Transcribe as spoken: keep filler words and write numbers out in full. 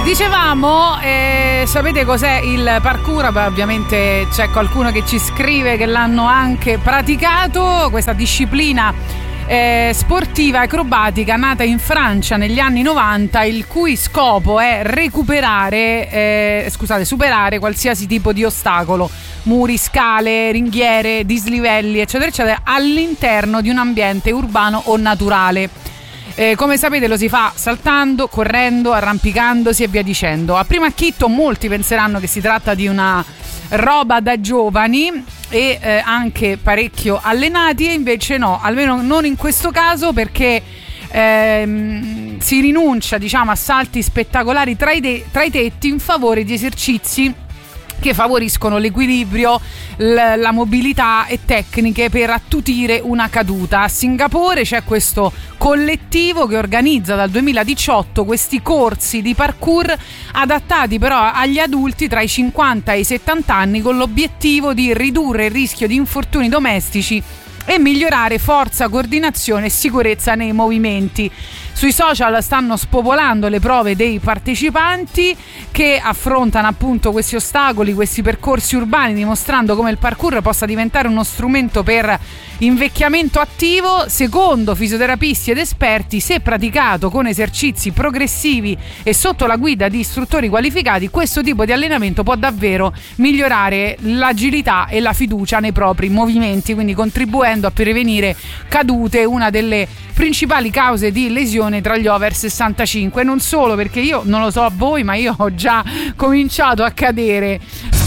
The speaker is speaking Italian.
Dicevamo, eh, sapete cos'è il parkour? Beh, ovviamente c'è qualcuno che ci scrive che l'hanno anche praticato, questa disciplina eh, sportiva acrobatica nata in Francia negli anni novanta, il cui scopo è recuperare, eh, scusate, superare qualsiasi tipo di ostacolo, muri, scale, ringhiere, dislivelli, eccetera, eccetera, all'interno di un ambiente urbano o naturale. Eh, come sapete lo si fa saltando, correndo, arrampicandosi e via dicendo. A primo acchitto molti penseranno che si tratta di una roba da giovani e eh, anche parecchio allenati, e invece no, almeno non in questo caso, perché ehm, si rinuncia, diciamo, a salti spettacolari tra i, de- tra i tetti in favore di esercizi che favoriscono l'equilibrio, l- la mobilità e tecniche per attutire una caduta. A Singapore c'è questo collettivo che organizza dal duemiladiciotto questi corsi di parkour adattati però agli adulti tra i cinquanta e i settanta anni, con l'obiettivo di ridurre il rischio di infortuni domestici e migliorare forza, coordinazione e sicurezza nei movimenti. Sui social stanno spopolando le prove dei partecipanti che affrontano appunto questi ostacoli, questi percorsi urbani, dimostrando come il parkour possa diventare uno strumento per invecchiamento attivo. Secondo fisioterapisti ed esperti, se praticato con esercizi progressivi e sotto la guida di istruttori qualificati, questo tipo di allenamento può davvero migliorare l'agilità e la fiducia nei propri movimenti, quindi contribuendo a prevenire cadute, una delle principali cause di lesione tra gli over sessantacinque. Non solo, perché io non lo so a voi, ma io ho già cominciato a cadere